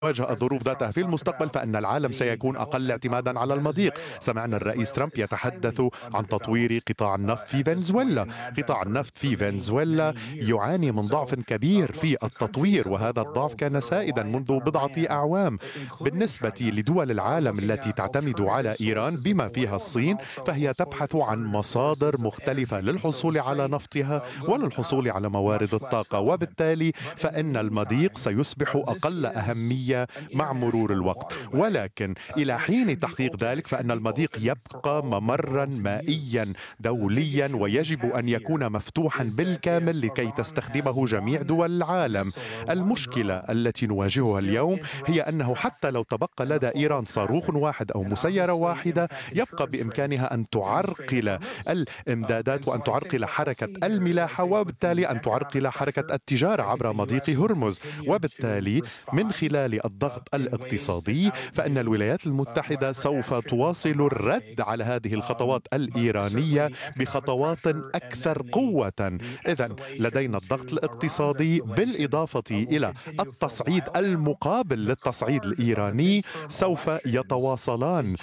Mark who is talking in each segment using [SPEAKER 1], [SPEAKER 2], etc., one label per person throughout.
[SPEAKER 1] واجه الظروف ذاتها في المستقبل فإن العالم سيكون أقل اعتمادا على المضيق. سمعنا الرئيس ترامب يتحدث عن تطوير قطاع النفط في فنزويلا. قطاع النفط في فنزويلا يعاني من ضعف كبير في التطوير، وهذا الضعف كان سائدا منذ بضعة أعوام. بالنسبة لدول العالم التي تعتمد على إيران بما فيها الصين، فهي تبحث عن مصادر مختلفة للحصول على نفطها وللحصول على موارد الطاقة، وبالتالي فإن المضيق سيصبح أقل أهمية مع مرور الوقت. ولكن إلى حين تحقيق ذلك فإن المضيق يبقى ممرا مائيا دوليا، ويجب أن يكون مفتوحا بالكامل لكي تستخدمه جميع دول العالم. المشكلة التي نواجهها اليوم هي أنه حتى لو تبقى لدى إيران صاروخ واحد أو مسيرة واحدة، يبقى بإمكانها أن تعرقل الإمدادات وأن تعرقل حركة الملاحة، وبالتالي أن تعرقل حركة التجارة عبر مضيق هرمز. وبالتالي من خلال الضغط الاقتصادي فإن الولايات المتحدة سوف تواصل الرد على هذه الخطوات الإيرانية بخطوات أكثر قوة. إذن لدينا الضغط الاقتصادي بالإضافة إلى التصعيد المقابل للتصعيد الإيراني سوف يتواصلان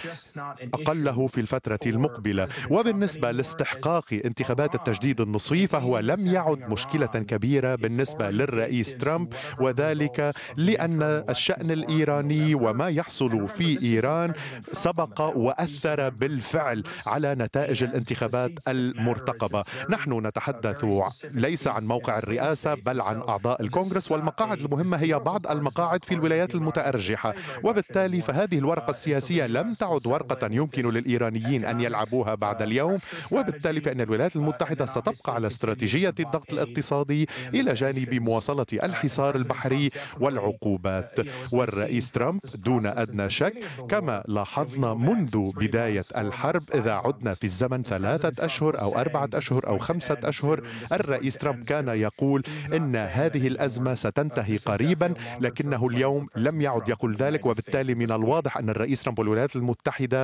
[SPEAKER 1] أقله في الفترة المقبلة. وبالنسبة لاستحقاق انتخابات التجديد النصفي فهو لم يعد مشكلة كبيرة بالنسبة للرئيس ترامب، وذلك لأن الشأن الإيراني وما يحصل في إيران سبق وأثر بالفعل على نتائج الانتخابات المرتقبة. نحن نتحدث ليس عن موقع الرئاسة بل عن أعضاء الكونغرس، والمقاعد المهمة هي بعض المقاعد في الولايات المتأرجحة، وبالتالي فهذه الورقة السياسية لم تعد ورقة يمكن للإيرانيين أن يلعبوها بعد اليوم. وبالتالي فإن الولايات المتحدة ستبقى على استراتيجية الضغط الاقتصادي إلى جانب مواصلة الحصار البحري والعقوبات. والرئيس ترامب دون أدنى شك كما لاحظنا منذ بداية الحرب، إذا عدنا في الزمن 3 أشهر أو 4 أشهر أو 5 أشهر، الرئيس ترامب كان يقول إن هذه الأزمة ستنتهي قريبا، لكنه اليوم لم يعد يقول ذلك. وبالتالي من الواضح أن الرئيس ترامب والولايات المتحدة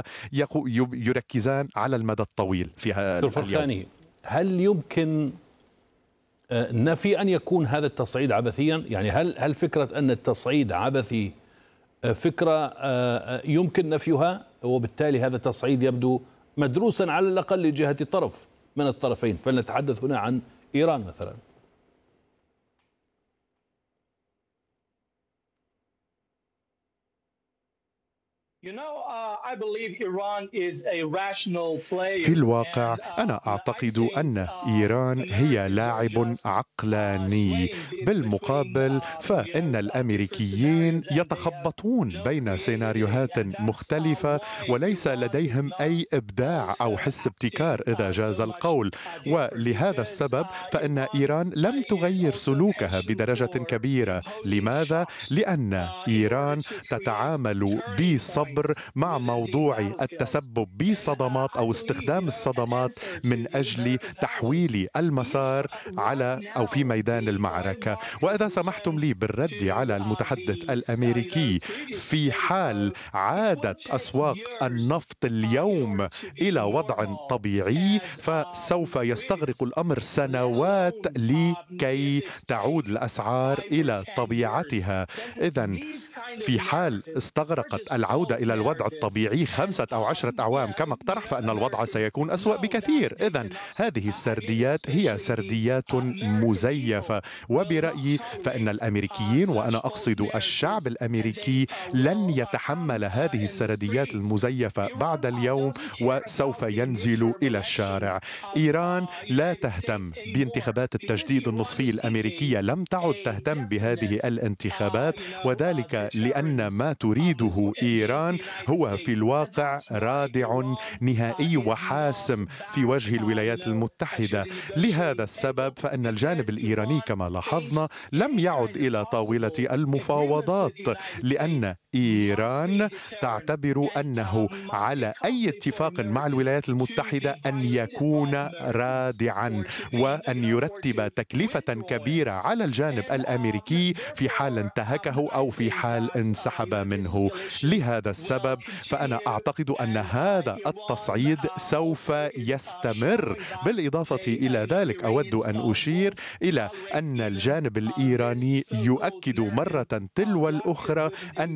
[SPEAKER 1] يركزان على المدى الطويل في هذا اليوم.
[SPEAKER 2] هل يمكن نفي أن يكون هذا التصعيد عبثيا؟ يعني هل فكرة أن التصعيد عبثي فكرة يمكن نفيها، وبالتالي هذا التصعيد يبدو مدروسا على الأقل لجهة طرف من الطرفين؟ فلنتحدث هنا عن إيران مثلا.
[SPEAKER 1] في الواقع أنا أعتقد أن إيران هي لاعب عقلاني. بالمقابل فإن الأمريكيين يتخبطون بين سيناريوهات مختلفة وليس لديهم أي إبداع أو حس ابتكار إذا جاز القول. ولهذا السبب فإن إيران لم تغير سلوكها بدرجة كبيرة. لماذا؟ لأن إيران تتعامل بصبر مع موضوع التسبب بصدمات أو استخدام الصدمات من أجل تحويل المسار على أو في ميدان المعركة. وإذا سمحتم لي بالرد على المتحدث الأمريكي، في حال عادت أسواق النفط اليوم إلى وضع طبيعي فسوف يستغرق الأمر سنوات لكي تعود الأسعار إلى طبيعتها. إذن في حال استغرقت العودة إلى الوضع الطبيعي 5 أو 10 أعوام كما اقترح فإن الوضع سيكون أسوأ بكثير. إذن هذه السرديات هي سرديات مزيفة، وبرأيي فإن الأمريكيين، وأنا أقصد الشعب الأمريكي، لن يتحمل هذه السرديات المزيفة بعد اليوم وسوف ينزل إلى الشارع. إيران لا تهتم بانتخابات التجديد النصفي الأمريكية، لم تعد تهتم بهذه الانتخابات، وذلك لأن ما تريده إيران هو في الواقع رادع نهائي وحاسم في وجه الولايات المتحدة. لهذا السبب فإن الجانب الإيراني كما لاحظنا لم يعد إلى طاولة المفاوضات، لأن إيران تعتبر أنه على أي اتفاق مع الولايات المتحدة أن يكون رادعا وأن يرتب تكلفة كبيرة على الجانب الأمريكي في حال انتهكه أو في حال انسحب منه. لهذا السبب فأنا أعتقد أن هذا التصعيد سوف يستمر. بالإضافة إلى ذلك أود أن أشير إلى أن الجانب الإيراني يؤكد مرة تلو الأخرى أن